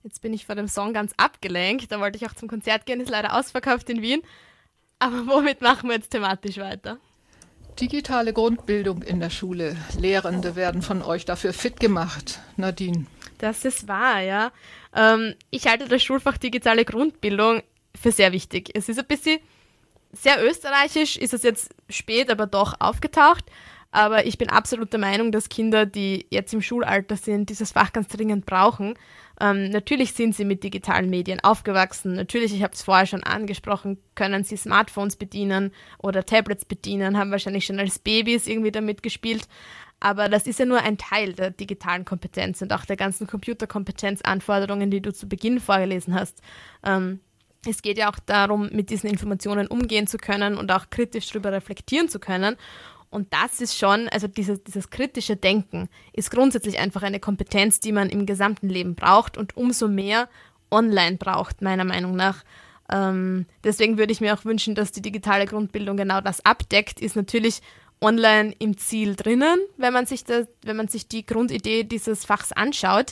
Jetzt bin ich vor dem Song ganz abgelenkt. Da wollte ich auch zum Konzert gehen, ist leider ausverkauft in Wien. Aber womit machen wir jetzt thematisch weiter? Digitale Grundbildung in der Schule. Lehrende werden von euch dafür fit gemacht. Nadine. Das ist wahr, ja. Ich halte das Schulfach digitale Grundbildung für sehr wichtig. Es ist ein bisschen sehr österreichisch, ist es jetzt spät, aber doch aufgetaucht. Aber ich bin absolut der Meinung, dass Kinder, die jetzt im Schulalter sind, dieses Fach ganz dringend brauchen. Natürlich sind sie mit digitalen Medien aufgewachsen. Natürlich, ich habe es vorher schon angesprochen, können sie Smartphones bedienen oder Tablets bedienen, haben wahrscheinlich schon als Babys irgendwie damit gespielt. Aber das ist ja nur ein Teil der digitalen Kompetenz und auch der ganzen Computerkompetenzanforderungen, die du zu Beginn vorgelesen hast. Es geht ja auch darum, mit diesen Informationen umgehen zu können und auch kritisch darüber reflektieren zu können. Und das ist schon, also dieses kritische Denken ist grundsätzlich einfach eine Kompetenz, die man im gesamten Leben braucht und umso mehr online braucht, meiner Meinung nach. Deswegen würde ich mir auch wünschen, dass die digitale Grundbildung genau das abdeckt, ist natürlich online im Ziel drinnen, wenn man sich die Grundidee dieses Fachs anschaut.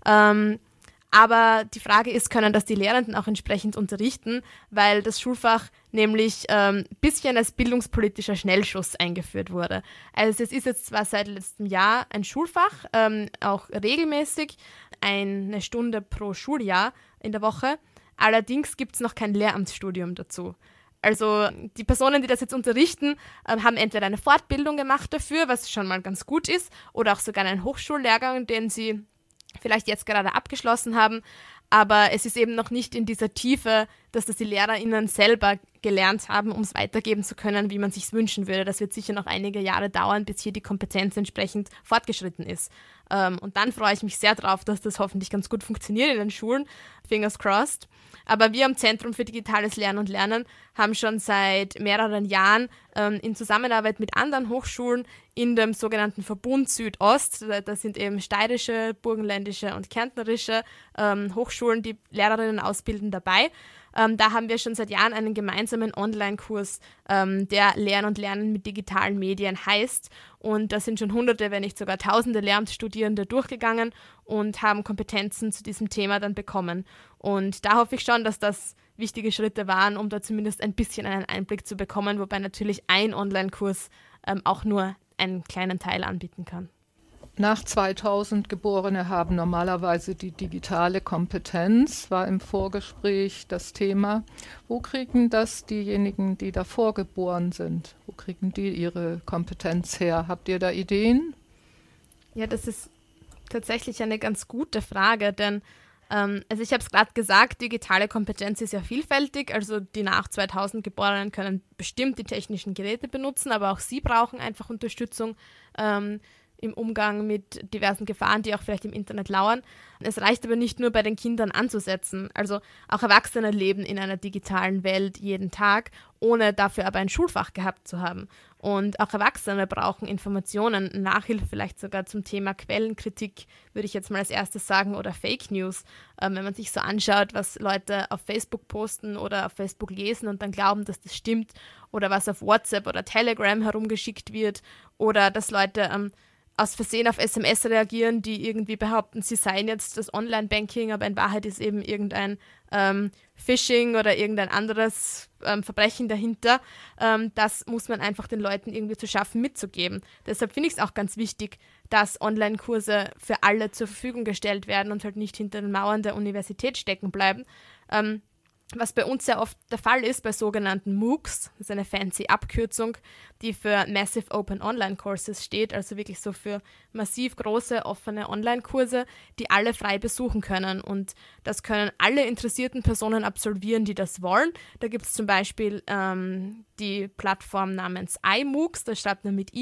Aber die Frage ist, können das die Lehrenden auch entsprechend unterrichten, weil das Schulfach nämlich ein bisschen als bildungspolitischer Schnellschuss eingeführt wurde. Also es ist jetzt zwar seit letztem Jahr ein Schulfach, auch regelmäßig, eine Stunde pro Schuljahr in der Woche, allerdings gibt es noch kein Lehramtsstudium dazu. Also die Personen, die das jetzt unterrichten, haben entweder eine Fortbildung gemacht dafür, was schon mal ganz gut ist, oder auch sogar einen Hochschullehrgang, den sie vielleicht jetzt gerade abgeschlossen haben, aber es ist eben noch nicht in dieser Tiefe, dass das die LehrerInnen selber gelernt haben, um es weitergeben zu können, wie man sich wünschen würde. Das wird sicher noch einige Jahre dauern, bis hier die Kompetenz entsprechend fortgeschritten ist. Und dann freue ich mich sehr drauf, dass das hoffentlich ganz gut funktioniert in den Schulen. Fingers crossed. Aber wir am Zentrum für digitales Lernen und Lernen haben schon seit mehreren Jahren in Zusammenarbeit mit anderen Hochschulen in dem sogenannten Verbund Südost, das sind eben steirische, burgenländische und kärntnerische Hochschulen, die Lehrerinnen ausbilden, dabei. Da haben wir schon seit Jahren einen gemeinsamen Online-Kurs, der Lehren und Lernen mit digitalen Medien heißt. Und da sind schon Hunderte, wenn nicht sogar Tausende Lehramtsstudierende durchgegangen und haben Kompetenzen zu diesem Thema dann bekommen. Und da hoffe ich schon, dass das wichtige Schritte waren, um da zumindest ein bisschen einen Einblick zu bekommen, wobei natürlich ein Online-Kurs auch nur einen kleinen Teil anbieten kann. Nach 2000 Geborene haben normalerweise die digitale Kompetenz, war im Vorgespräch das Thema. Wo kriegen das diejenigen, die davor geboren sind? Wo kriegen die ihre Kompetenz her? Habt ihr da Ideen? Ja, das ist tatsächlich eine ganz gute Frage, denn also ich habe es gerade gesagt, digitale Kompetenz ist ja vielfältig, also die nach 2000 Geborenen können bestimmt die technischen Geräte benutzen, aber auch sie brauchen einfach Unterstützung im Umgang mit diversen Gefahren, die auch vielleicht im Internet lauern. Es reicht aber nicht nur bei den Kindern anzusetzen. Also auch Erwachsene leben in einer digitalen Welt jeden Tag, ohne dafür aber ein Schulfach gehabt zu haben. Und auch Erwachsene brauchen Informationen, Nachhilfe vielleicht sogar zum Thema Quellenkritik, würde ich jetzt mal als erstes sagen, oder Fake News. Wenn man sich so anschaut, was Leute auf Facebook posten oder auf Facebook lesen und dann glauben, dass das stimmt, oder was auf WhatsApp oder Telegram herumgeschickt wird, oder dass Leute aus Versehen auf SMS reagieren, die irgendwie behaupten, sie seien jetzt das Online-Banking, aber in Wahrheit ist eben irgendein Phishing oder irgendein anderes Verbrechen dahinter. Das muss man einfach den Leuten irgendwie zu schaffen mitzugeben. Deshalb finde ich es auch ganz wichtig, dass Online-Kurse für alle zur Verfügung gestellt werden und halt nicht hinter den Mauern der Universität stecken bleiben. Was bei uns sehr oft der Fall ist, bei sogenannten MOOCs, das ist eine fancy Abkürzung, die für Massive Open Online Courses steht, also wirklich so für massiv große, offene Online-Kurse, die alle frei besuchen können. Und das können alle interessierten Personen absolvieren, die das wollen. Da gibt es zum Beispiel die Plattform namens iMOOCs, das schreibt man mit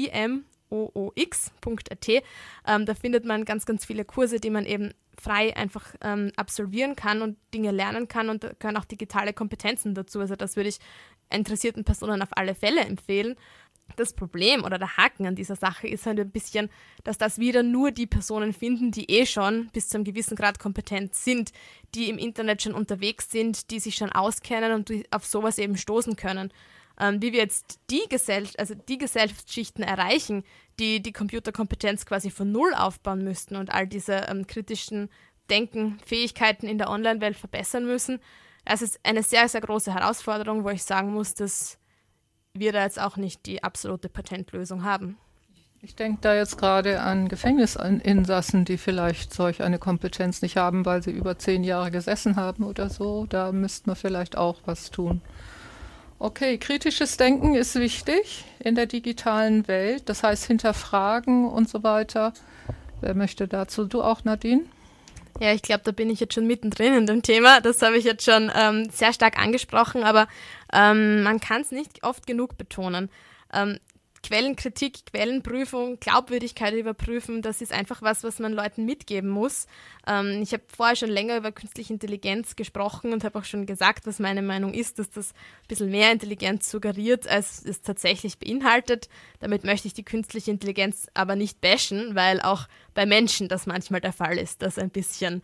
imoox.at. Da findet man ganz, ganz viele Kurse, die man eben frei einfach absolvieren kann und Dinge lernen kann, und da gehören auch digitale Kompetenzen dazu. Also das würde ich interessierten Personen auf alle Fälle empfehlen. Das Problem oder der Haken an dieser Sache ist halt ein bisschen, dass das wieder nur die Personen finden, die schon bis zu einem gewissen Grad kompetent sind, die im Internet schon unterwegs sind, die sich schon auskennen und die auf sowas eben stoßen können. Wie wir jetzt die Gesellschaftsschichten erreichen, die die Computerkompetenz quasi von Null aufbauen müssten und all diese kritischen Denken, Fähigkeiten in der Online-Welt verbessern müssen. Das ist eine sehr, sehr große Herausforderung, wo ich sagen muss, dass wir da jetzt auch nicht die absolute Patentlösung haben. Ich denke da jetzt gerade an Gefängnisinsassen, die vielleicht solch eine Kompetenz nicht haben, weil sie über 10 Jahre gesessen haben oder so. Da müsste man vielleicht auch was tun. Okay, kritisches Denken ist wichtig in der digitalen Welt. Das heißt hinterfragen und so weiter. Wer möchte dazu? Du auch, Nadine? Ja, ich glaube, da bin ich jetzt schon mittendrin in dem Thema. Das habe ich jetzt schon sehr stark angesprochen, aber man kann es nicht oft genug betonen. Quellenkritik, Quellenprüfung, Glaubwürdigkeit überprüfen, das ist einfach was man Leuten mitgeben muss. Ich habe vorher schon länger über künstliche Intelligenz gesprochen und habe auch schon gesagt, was meine Meinung ist, dass das ein bisschen mehr Intelligenz suggeriert, als es tatsächlich beinhaltet. Damit möchte ich die künstliche Intelligenz aber nicht bashen, weil auch bei Menschen das manchmal der Fall ist, dass ein bisschen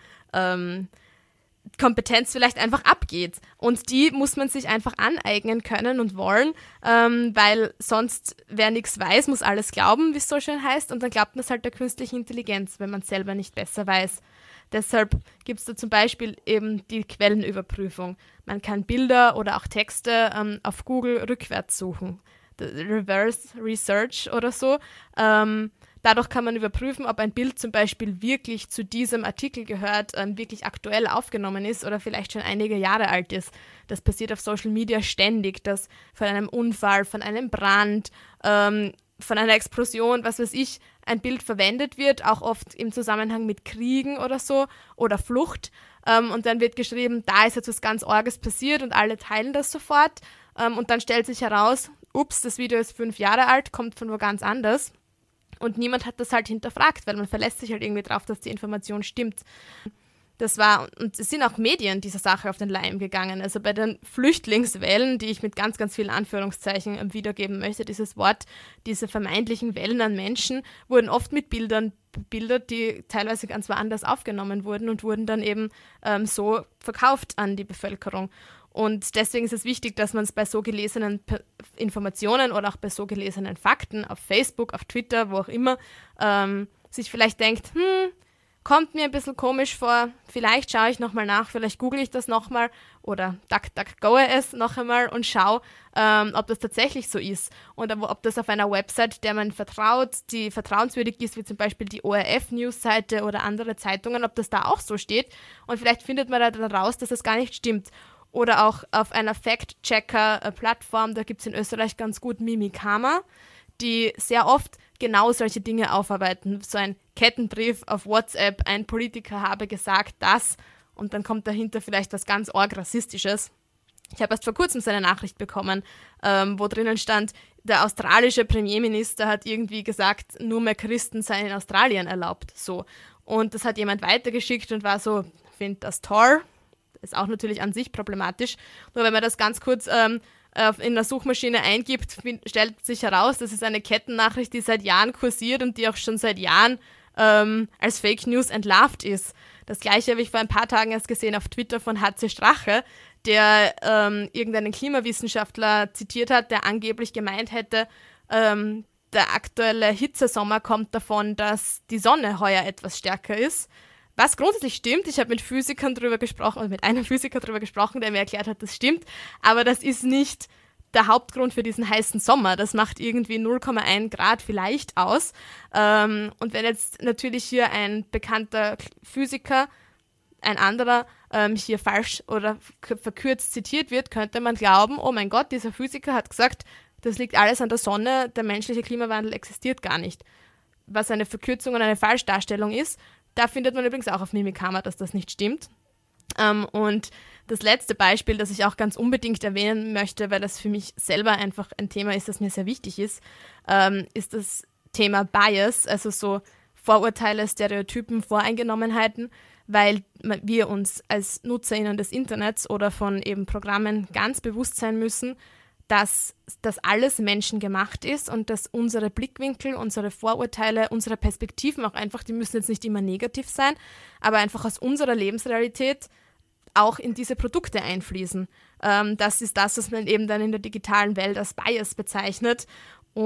Kompetenz vielleicht einfach abgeht. Und die muss man sich einfach aneignen können und wollen, weil sonst, wer nichts weiß, muss alles glauben, wie es so schön heißt, und dann glaubt man es halt der künstlichen Intelligenz, wenn man es selber nicht besser weiß. Deshalb gibt es da zum Beispiel eben die Quellenüberprüfung. Man kann Bilder oder auch Texte auf Google rückwärts suchen. Reverse Research oder so. Dadurch kann man überprüfen, ob ein Bild zum Beispiel wirklich zu diesem Artikel gehört, wirklich aktuell aufgenommen ist oder vielleicht schon einige Jahre alt ist. Das passiert auf Social Media ständig, dass von einem Unfall, von einem Brand, von einer Explosion, was weiß ich, ein Bild verwendet wird, auch oft im Zusammenhang mit Kriegen oder so oder Flucht. Und dann wird geschrieben, da ist jetzt was ganz Orges passiert und alle teilen das sofort. Und dann stellt sich heraus, ups, das Video ist 5 Jahre alt, kommt von wo ganz anders. Und niemand hat das halt hinterfragt, weil man verlässt sich halt irgendwie drauf, dass die Information stimmt. Und es sind auch Medien dieser Sache auf den Leim gegangen. Also bei den Flüchtlingswellen, die ich mit ganz, ganz vielen Anführungszeichen wiedergeben möchte, dieses Wort, diese vermeintlichen Wellen an Menschen, wurden oft mit Bildern bebildert, die teilweise ganz woanders aufgenommen wurden und wurden dann eben so verkauft an die Bevölkerung. Und deswegen ist es wichtig, dass man es bei so gelesenen Informationen oder auch bei so gelesenen Fakten auf Facebook, auf Twitter, wo auch immer, sich vielleicht denkt, kommt mir ein bisschen komisch vor, vielleicht schaue ich nochmal nach, vielleicht google ich das nochmal oder DuckDuckGoe es noch einmal und schaue, ob das tatsächlich so ist und ob das auf einer Website, der man vertraut, die vertrauenswürdig ist, wie zum Beispiel die ORF-News-Seite oder andere Zeitungen, ob das da auch so steht, und vielleicht findet man da dann raus, dass das gar nicht stimmt. Oder auch auf einer Fact-Checker-Plattform, da gibt es in Österreich ganz gut Mimikama, die sehr oft genau solche Dinge aufarbeiten. So ein Kettenbrief auf WhatsApp, ein Politiker habe gesagt das, und dann kommt dahinter vielleicht was ganz arg Rassistisches. Ich habe erst vor kurzem so eine Nachricht bekommen, wo drinnen stand, der australische Premierminister hat irgendwie gesagt, nur mehr Christen seien in Australien erlaubt. So. Und das hat jemand weitergeschickt und war so, finde das toll. Ist auch natürlich an sich problematisch. Nur wenn man das ganz kurz in der Suchmaschine eingibt, stellt sich heraus, das ist eine Kettennachricht, die seit Jahren kursiert und die auch schon seit Jahren als Fake News entlarvt ist. Das Gleiche habe ich vor ein paar Tagen erst gesehen auf Twitter von HC Strache, der irgendeinen Klimawissenschaftler zitiert hat, der angeblich gemeint hätte, der aktuelle Hitzesommer kommt davon, dass die Sonne heuer etwas stärker ist. Was grundsätzlich stimmt, ich habe mit einem Physiker drüber gesprochen, der mir erklärt hat, das stimmt, aber das ist nicht der Hauptgrund für diesen heißen Sommer. Das macht irgendwie 0,1 Grad vielleicht aus. Und wenn jetzt natürlich hier ein bekannter Physiker, ein anderer, hier falsch oder verkürzt zitiert wird, könnte man glauben, oh mein Gott, dieser Physiker hat gesagt, das liegt alles an der Sonne, der menschliche Klimawandel existiert gar nicht. Was eine Verkürzung und eine Falschdarstellung ist. Da findet man übrigens auch auf Mimikama, dass das nicht stimmt. Und das letzte Beispiel, das ich auch ganz unbedingt erwähnen möchte, weil das für mich selber einfach ein Thema ist, das mir sehr wichtig ist das Thema Bias, also so Vorurteile, Stereotypen, Voreingenommenheiten, weil wir uns als NutzerInnen des Internets oder von eben Programmen ganz bewusst sein müssen, dass das alles menschengemacht ist und dass unsere Blickwinkel, unsere Vorurteile, unsere Perspektiven auch einfach, die müssen jetzt nicht immer negativ sein, aber einfach aus unserer Lebensrealität auch in diese Produkte einfließen. Das ist das, was man eben dann in der digitalen Welt als Bias bezeichnet.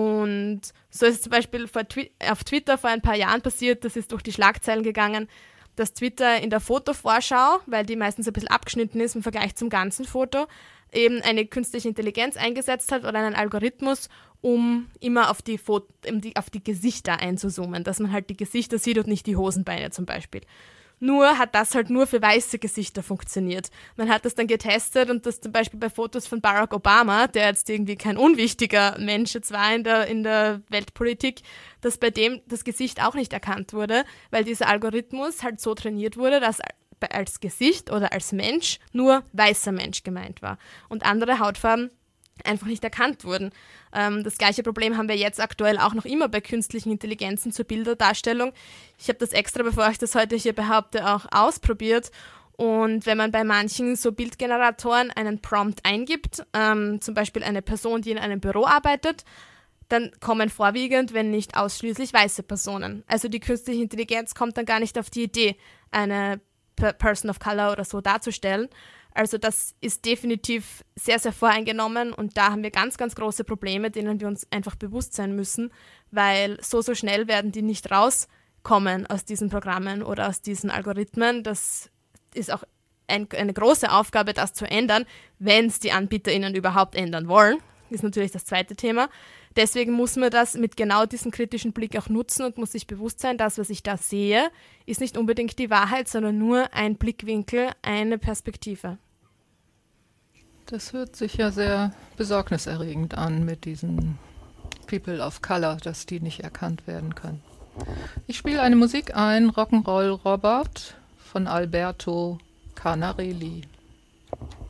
Und so ist es zum Beispiel auf Twitter vor ein paar Jahren passiert, das ist durch die Schlagzeilen gegangen, dass Twitter in der Fotovorschau, weil die meistens ein bisschen abgeschnitten ist im Vergleich zum ganzen Foto, eben eine künstliche Intelligenz eingesetzt hat oder einen Algorithmus, um immer auf die Gesichter einzuzoomen, dass man halt die Gesichter sieht und nicht die Hosenbeine zum Beispiel. Nur hat das halt nur für weiße Gesichter funktioniert. Man hat das dann getestet und das zum Beispiel bei Fotos von Barack Obama, der jetzt irgendwie kein unwichtiger Mensch jetzt war in der Weltpolitik, dass bei dem das Gesicht auch nicht erkannt wurde, weil dieser Algorithmus halt so trainiert wurde, dass als Gesicht oder als Mensch nur weißer Mensch gemeint war und andere Hautfarben einfach nicht erkannt wurden. Das gleiche Problem haben wir jetzt aktuell auch noch immer bei künstlichen Intelligenzen zur Bilderdarstellung. Ich habe das extra, bevor ich das heute hier behaupte, auch ausprobiert. Und wenn man bei manchen so Bildgeneratoren einen Prompt eingibt, zum Beispiel eine Person, die in einem Büro arbeitet, dann kommen vorwiegend, wenn nicht ausschließlich, weiße Personen. Also die künstliche Intelligenz kommt dann gar nicht auf die Idee, eine Person of Color oder so darzustellen. Also das ist definitiv sehr, sehr voreingenommen und da haben wir ganz, ganz große Probleme, denen wir uns einfach bewusst sein müssen, weil so schnell werden die nicht rauskommen aus diesen Programmen oder aus diesen Algorithmen. Das ist auch eine große Aufgabe, das zu ändern, wenn es die AnbieterInnen überhaupt ändern wollen. Ist natürlich das zweite Thema. Deswegen muss man das mit genau diesem kritischen Blick auch nutzen und muss sich bewusst sein, das, was ich da sehe, ist nicht unbedingt die Wahrheit, sondern nur ein Blickwinkel, eine Perspektive. Das hört sich ja sehr besorgniserregend an mit diesen People of Color, dass die nicht erkannt werden können. Ich spiele eine Musik ein, Rock'n'Roll Robert von Alberto Canarelli.